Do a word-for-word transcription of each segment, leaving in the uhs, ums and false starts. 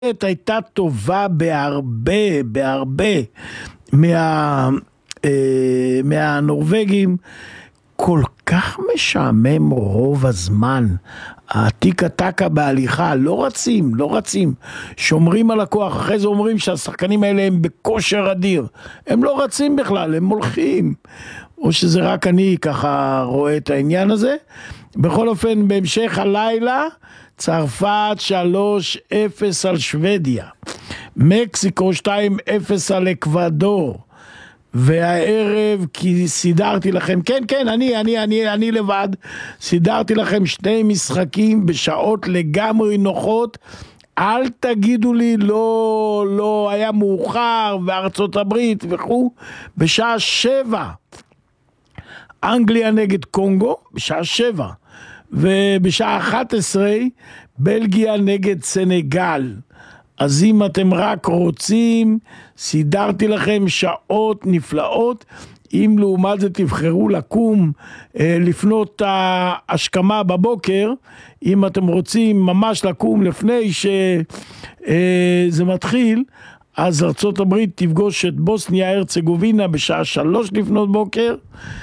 הייתה טובה בהרבה, בהרבה מה, אה, מהנורווגים. כל כך משעמם רוב הזמן. העתיקה טקה בהליכה, לא רצים, לא רצים. שומרים על הכוח, אחרי זה אומרים שהשחקנים האלה הם בכושר אדיר. הם לא רצים בכלל, הם הולכים. או שזה רק אני ככה רואה את העניין הזה. בכל אופן, בהמשך הלילה, צרפת שלוש אפס על שוודיה, מקסיקו שתיים אפס על אקוודור, והערב, כי סידרתי לכם, כן, כן, אני, אני, אני, אני לבד, סידרתי לכם שני משחקים בשעות לגמרי נוחות. אל תגידו לי, לא, לא, היה מאוחר, וארצות הברית וכו'. בשעה שבע, אנגליה נגד קונגו, בשעה שבע. ובשעה אחת עשרה בלגיה נגד סנגל. אז אם אתם רק רוצים, סידרתי לכם שעות נפלאות. אם לעומת זה תבחרו לקום לפנות ההשכמה בבוקר, אם אתם רוצים ממש לקום לפני שזה מתחיל, אז ארצות הברית תפגוש את בוסניה הרצגובינה בשעה שלוש לפנות בוקר.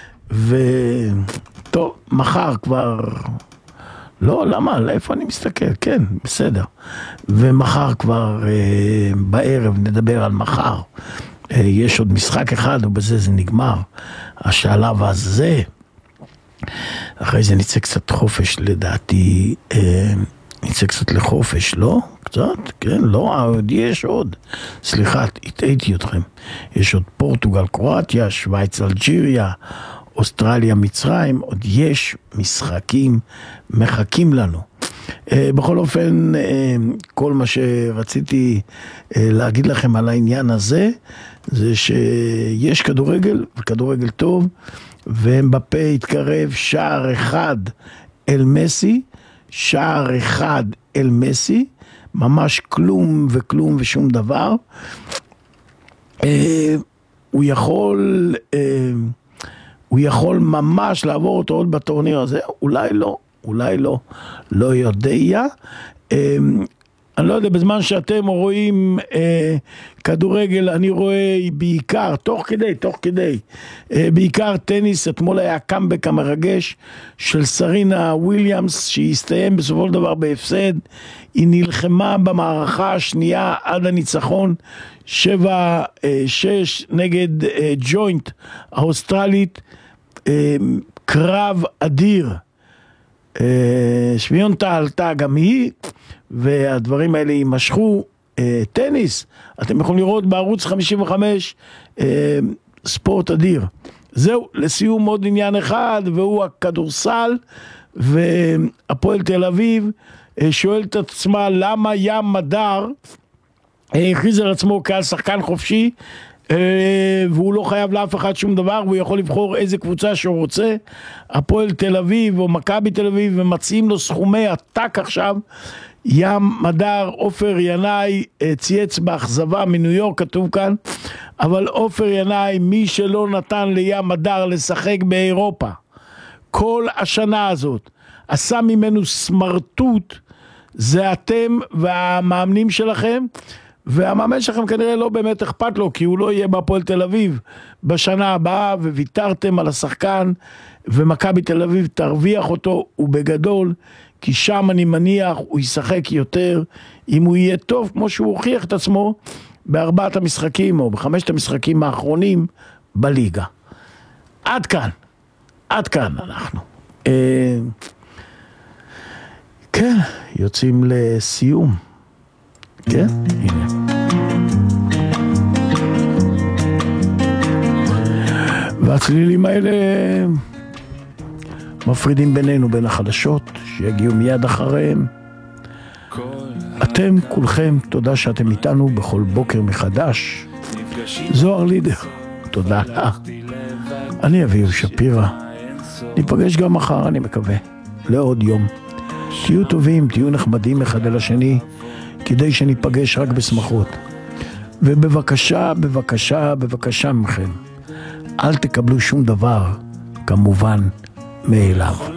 וטוב, מחר כבר, לא, למה, לאיפה אני מסתכל? כן, בסדר. ומחר כבר אה, בערב נדבר על מחר. אה, יש עוד משחק אחד ובזה זה נגמר. השלב הזה, אחרי זה נצא קצת חופש לדעתי, אה, נצא קצת לחופש, לא? קצת, כן, לא, עוד יש עוד. סליחה, הטעיתי אתכם. יש עוד פורטוגל, קרואטיה, שוויץ, אלג'יריה, אוסטרליה, מצרים, עוד יש משחקים מחכים לנו. בכל אופן, כל מה שרציתי להגיד לכם על העניין הזה, זה שיש כדורגל, וכדורגל טוב, ואמבפה התקרב שער אחד אל מסי, שער אחד אל מסי, ממש כלום וכלום ושום דבר. הוא יכול... הוא יכול ממש לעבור אותו עוד בטורניר הזה, אולי לא, אולי לא, לא יודע. אני לא יודע, בזמן שאתם רואים אה, כדורגל, אני רואה בעיקר, תוך כדי, תוך כדי, אה, בעיקר טניס. אתמול היה הקאמבק המרגש של סרינה וויליאמס, שהסתיים בסופו של דבר בהפסד. היא נלחמה במערכה השנייה עד הניצחון, שבע שש נגד אה, ג'וינט האוסטרלית, אה, קרב אדיר. אה, שמיונטה עלתה גם היא, והדברים האלה יימשכו. אה, טניס, אתם יכולים לראות בערוץ חמישים וחמש, אה, ספורט אדיר. זהו, לסיום עוד עניין אחד, והוא הכדורסל. והפועל תל אביב אה, שואל את עצמה למה ים מדר אה, הכריז על עצמו כעל שחקן חופשי, והוא לא חייב לאף אחד שום דבר, והוא יכול לבחור איזה קבוצה שהוא רוצה. הפועל תל אביב או מכבי תל אביב, ומציעים לו סכומי עתק עכשיו. ים מדר, עופר ינאי צייץ באכזבה מניו יורק, כתוב כאן, אבל עופר ינאי, מי שלא נתן לים מדר לשחק באירופה כל השנה הזאת, עשה ממנו סמרטוט, זה אתם והמאמנים שלכם. והמאמן שלכם כנראה לא באמת אכפת לו, כי הוא לא יהיה בהפועל תל אביב בשנה הבאה, וויתרתם על השחקן, ומכבי תל אביב תרוויח אותו, ובגדול, כי שם אני מניח הוא ישחק יותר, אם הוא יהיה טוב, כמו שהוא הוכיח את עצמו, בארבעת המשחקים, או בחמשת המשחקים האחרונים, בליגה. עד כאן, עד כאן אנחנו. אה, כן, יוצאים לסיום. כן, הנה. והצלילים האלה מפרידים בינינו, בין החדשות שיגיעו מיד אחריהם. אתם כולכם, תודה שאתם איתנו בכל בוקר מחדש. זוהר לידר, תודה. אני אביב שפירא. ניפגש גם מחר, אני מקווה, לעוד יום. תהיו טובים, תהיו נחמדים אחד אל השני, כדי שניפגש רק בשמחות. ובבקשה, בבקשה, בבקשה מכם, אל תקבלו שום דבר, כמובן, מאליו.